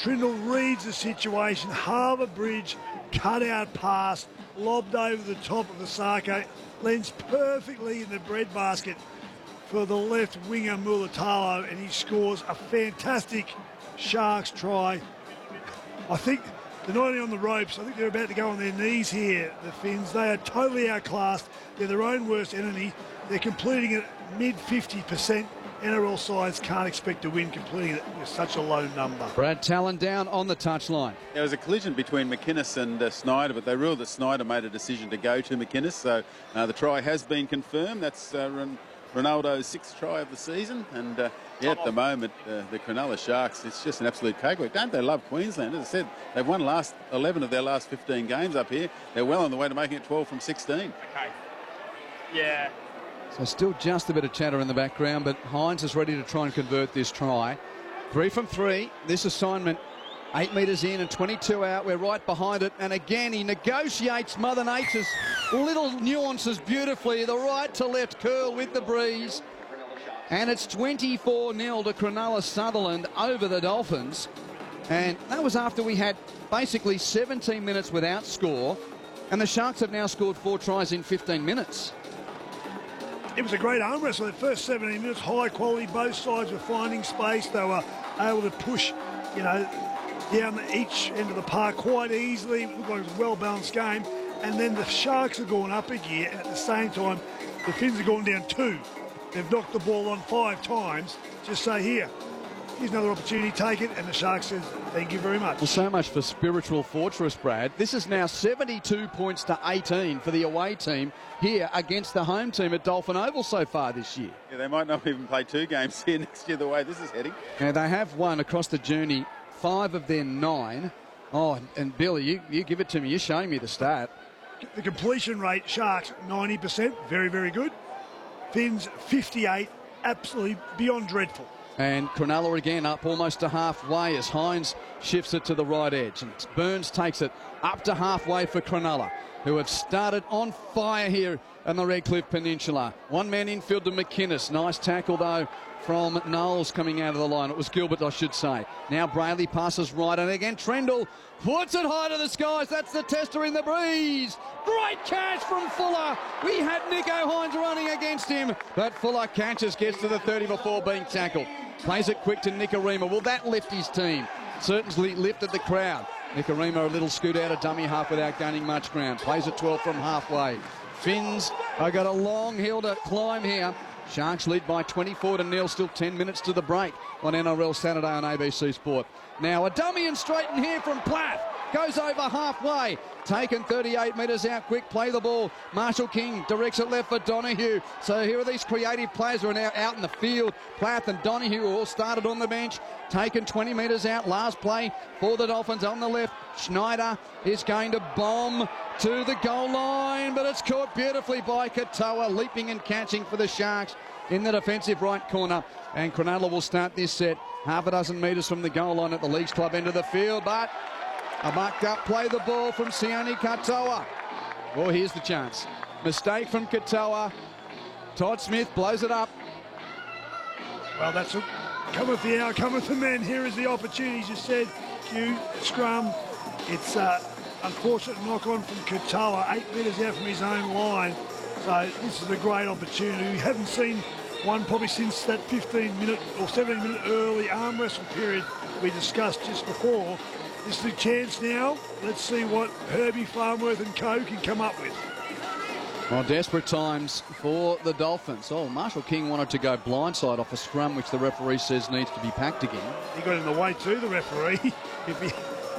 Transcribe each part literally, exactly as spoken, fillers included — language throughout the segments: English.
Trindle reads the situation. Harbour Bridge, cut out pass, lobbed over the top of Asako, lands perfectly in the breadbasket for the left winger Mulatalo, and he scores a fantastic Sharks try. I think they're not only on the ropes, I think they're about to go on their knees here, the Finns. They are totally outclassed. They're their own worst enemy. They're completing it mid fifty percent. N R L sides can't expect to win completing it with such a low number. Brad Talon down on the touchline. There was a collision between McInnes and uh, Snyder, but they ruled that Snyder made a decision to go to McInnes, so uh, the try has been confirmed. That's uh, Ron Ronaldo's sixth try of the season, and uh, yeah, at the moment, uh, the Cronulla Sharks, it's just an absolute cakewalk. Don't they love Queensland? As I said, they've won last eleven of their last fifteen games up here. They're well on the way to making it twelve from sixteen. Okay. Yeah. So still just a bit of chatter in the background, but Hines is ready to try and convert this try. Three from three. This assignment, eight metres in and twenty-two out. We're right behind it. And again, he negotiates Mother Nature's little nuances beautifully. The right to left curl with the breeze. And it's twenty-four nil to Cronulla Sutherland over the Dolphins. And that was after we had basically seventeen minutes without score. And the Sharks have now scored four tries in fifteen minutes. It was a great arm wrestle. The first seventeen minutes, high quality. Both sides were finding space. They were able to push, you know, down the, each end of the park quite easily. It looked like it was a well-balanced game. And then the Sharks have gone up a gear, and at the same time, the Finns have gone down two. They've knocked the ball on five times. Just say, here, here's another opportunity, take it. And the Sharks says, thank you very much. Well, so much for Spiritual Fortress, Brad. This is now seventy-two points to eighteen for the away team here against the home team at Dolphin Oval so far this year. Yeah, they might not even play two games here next year the way this is heading. Now, they have won across the journey five of their nine. Oh, and Billy, you, you give it to me. You're showing me the stat. The completion rate, Sharks, ninety percent. Very, very good. Finns, fifty-eight. Absolutely beyond dreadful. And Cronulla again up almost to halfway as Hines shifts it to the right edge. And Burns takes it up to halfway for Cronulla, who have started on fire here on the Redcliffe Peninsula. One man infield to McInnes. Nice tackle, though, from Knowles coming out of the line. It was Gilbert, I should say. Now Brayley passes right, and again Trindle puts it high to the skies. That's the tester in the breeze. Great catch from Fuller. We had Nico Hines running against him, but Fuller catches, gets to the thirty before being tackled. Plays it quick to Nikorima. Will that lift his team? Certainly lifted the crowd. Nikorima a little scoot out of dummy half without gaining much ground. Plays it twelve from halfway. Finns have got a long hill to climb here. Sharks lead by twenty-four to nil. Still ten minutes to the break on N R L Saturday on A B C Sport. Now a dummy and straight in here from Platt. Goes over halfway. Taken thirty-eight metres out quick. Play the ball. Marshall King directs it left for Donahue. So here are these creative players who are now out in the field. Platt and Donahue all started on the bench. Taken twenty metres out. Last play for the Dolphins on the left. Schneider is going to bomb to the goal line, but it's caught beautifully by Katoa, leaping and catching for the Sharks in the defensive right corner. And Cronulla will start this set half a dozen metres from the goal line at the Leagues Club end of the field, but a mucked up play the ball from Sione Katoa. Well, here's the chance. Mistake from Katoa. Todd Smith blows it up. Well, that's what cometh the hour, cometh the man. Here is the opportunity, as you said. Q, scrum. It's uh, unfortunate knock on from Katoa, eight metres out from his own line. So this is a great opportunity. We haven't seen one probably since that fifteen minute or seventeen minute early arm wrestle period we discussed just before. This is the chance now. Let's see what Herbie Farnworth and co can come up with. Well, desperate times for the Dolphins. Oh, Marshall King wanted to go blindside off a scrum, which the referee says needs to be packed again. He got in the way too, the referee. if he...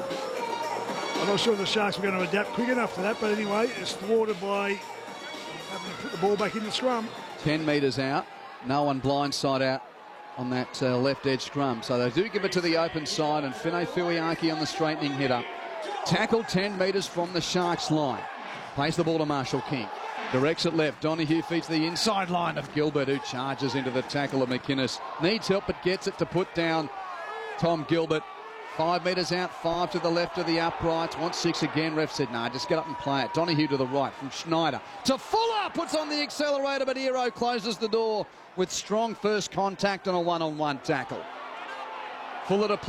I'm not sure the Sharks were going to adapt quick enough to that, but anyway, it's thwarted by having to put the ball back in the scrum. ten metres out. No one blindside out on that uh, left edge scrum. So they do give it to the open side, and Finay Fuiaki on the straightening hitter. Tackle ten metres from the Sharks line. Plays the ball to Marshall King. Directs it left. Donahue feeds the inside line of Gilbert, who charges into the tackle of McInnes. Needs help, but gets it to put down Tom Gilbert. Five metres out, five to the left of the uprights. Wants six again. Ref said, nah, just get up and play it. Donahue to the right from Schneider to Fuller. Puts on the accelerator, but Hero closes the door with strong first contact on a one-on-one tackle. Fuller to play it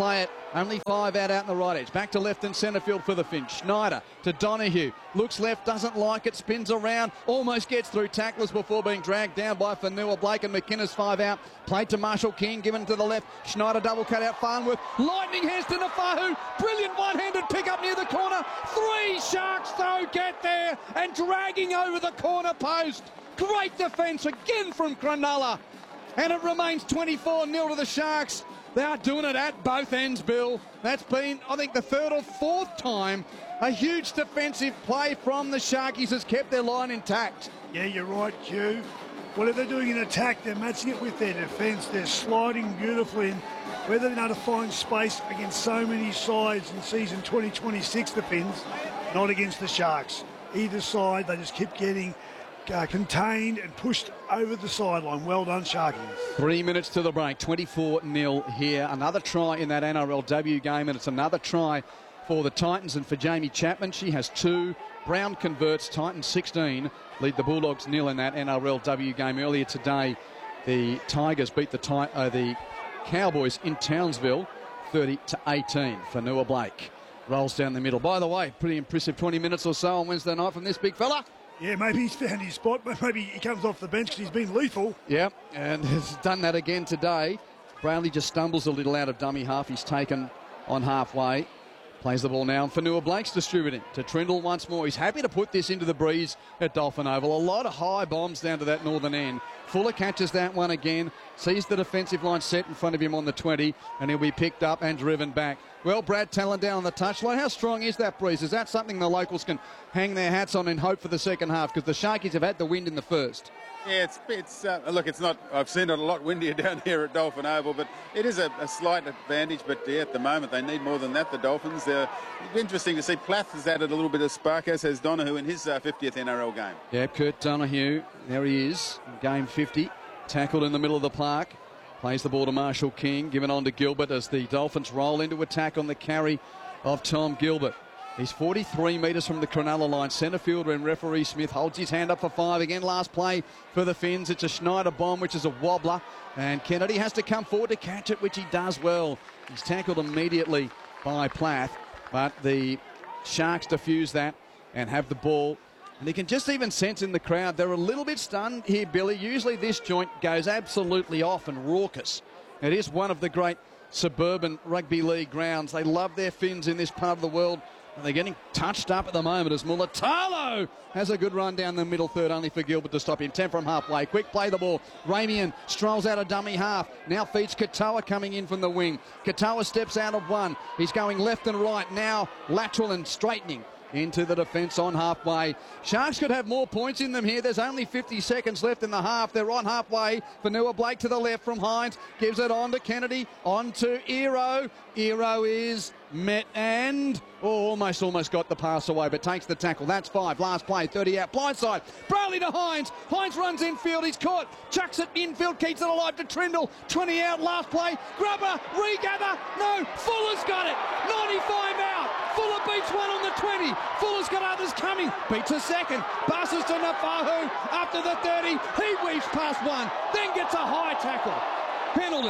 Only five out out in the right edge. Back to left and centre field for the Finns. Schneider to Donahue. Looks left, doesn't like it, spins around, almost gets through tacklers before being dragged down by Fanua Blake and McInnes. Five out. Played to Marshall King, given to the left. Schneider double cut out Farnworth. Lightning hands to Nafahu. Brilliant one-handed pick up near the corner. Three Sharks though get there and dragging over the corner post. Great defence again from Cronulla. And it remains twenty-four nil to the Sharks. They are doing it at both ends, Bill. That's been, I think, the third or fourth time a huge defensive play from the Sharkies has kept their line intact. Yeah, you're right, Q. Whatever they're doing in attack, they're matching it with their defence. They're sliding beautifully. And whether they're able to find space against so many sides in season twenty twenty-six, the Finns, not against the Sharks. Either side, they just keep getting Uh, contained and pushed over the sideline. Well done, Sharkies. Three minutes to the break, twenty-four nil here. Another try in that N R L W game, and it's another try for the Titans and for Jamie Chapman. She has two. Brown converts. Titans sixteen lead the Bulldogs nil in that N R L W game. Earlier today, the Tigers beat the, Ti- uh, the Cowboys in Townsville thirty to eighteen. Fanua Blake rolls down the middle. By the way, pretty impressive twenty minutes or so on Wednesday night from this big fella. Yeah, maybe he's found his spot, but maybe he comes off the bench because he's been lethal. Yeah, and has done that again today. Brayley just stumbles a little out of dummy half. He's taken on halfway. Plays the ball now, and Fanua Blake's distributing to Trindle once more. He's happy to put this into the breeze at Dolphin Oval. A lot of high bombs down to that northern end. Fuller catches that one again, sees the defensive line set in front of him on the twenty, and he'll be picked up and driven back. Well, Brad Talon down on the touchline. How strong is that breeze? Is that something the locals can hang their hats on and hope for the second half? Because the Sharkies have had the wind in the first. Yeah, it's, it's uh, look, it's not, I've seen it a lot windier down here at Dolphin Oval, but it is a, a slight advantage, but yeah, at the moment they need more than that, the Dolphins. Uh, interesting to see Plath has added a little bit of spark, as has Donahue in his uh, fiftieth N R L game. Yeah, Kurt Donahue, there he is, game fifty, tackled in the middle of the park. Plays the ball to Marshall King, given on to Gilbert as the Dolphins roll into attack on the carry of Tom Gilbert. He's forty-three metres from the Cronulla line. Centre fielder and referee Smith holds his hand up for five. Again, last play for the Finns. It's a Schneider bomb, which is a wobbler. And Kennedy has to come forward to catch it, which he does well. He's tackled immediately by Plath. But the Sharks defuse that and have the ball. And you can just even sense in the crowd, they're a little bit stunned here, Billy. Usually this joint goes absolutely off and raucous. It is one of the great suburban rugby league grounds. They love their Finns in this part of the world. And they're getting touched up at the moment as Mulatalo has a good run down the middle third, only for Gilbert to stop him. ten from halfway. Quick play the ball. Ramian strolls out a dummy half. Now feeds Katoa coming in from the wing. Katoa steps out of one. He's going left and right. Now lateral and straightening into the defence on halfway. Sharks could have more points in them here. There's only fifty seconds left in the half. They're on halfway. Fanua Blake to the left from Hines. Gives it on to Kennedy. On to Ero. Ero is met and oh, almost, almost got the pass away, but takes the tackle. That's five. Last play, thirty out. Blindside. Brayley to Hines. Hines runs infield. He's caught. Chucks it infield. Keeps it alive to Trindle. twenty out. Last play. Grubber. Regather. No. Fuller's got it. ninety-five out. Fuller beats one on the twenty. Fuller's got others coming. Beats a second. Passes to Nafahu. After the thirty. He weaves past one. Then gets a high tackle. Penalty.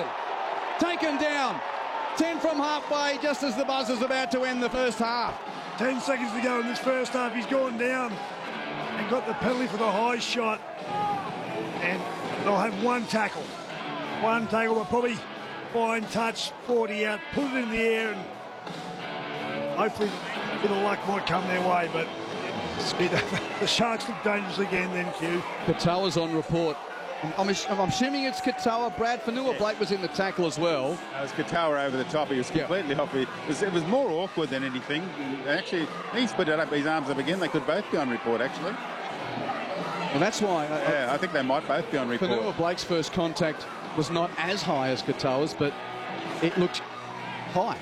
Taken down. ten from halfway, just as the buzzer's about to end the first half. Ten seconds to go in this first half. He's gone down and got the penalty for the high shot. And they'll have one tackle. One tackle, they'll probably fine touch, forty out, put it in the air, and hopefully a bit of luck might come their way. But the Sharks look dangerous again then, Q. Katoa's on report. I'm, I'm assuming it's Katoa. Brad Fanua yeah. Blake was in the tackle as well. It was Katoa over the top. He was completely yeah. off. It was, it was more awkward than anything. Actually, he split it up, his arms up again. They could both be on report, actually. Well, that's why. Uh, yeah, I think they might both be on report. Fanua Blake's first contact was not as high as Katoa's, but it looked high.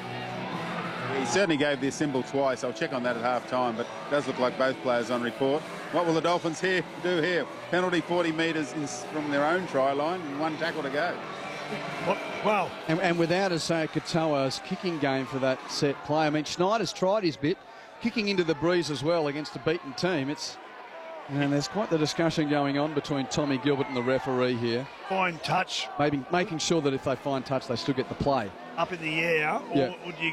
He certainly gave the symbol twice. I'll check on that at half time, but it does look like both players on report. What will the Dolphins here do here? Penalty forty metres from their own try line and one tackle to go. Wow. And, and without Isaiah Katoa's kicking game for that set play, I mean, Schneider's tried his bit, kicking into the breeze as well against a beaten team. It's And there's quite the discussion going on between Tommy Gilbert and the referee here. Fine touch Maybe making sure that if they find touch, they still get the play. up in the air, or Yeah. would you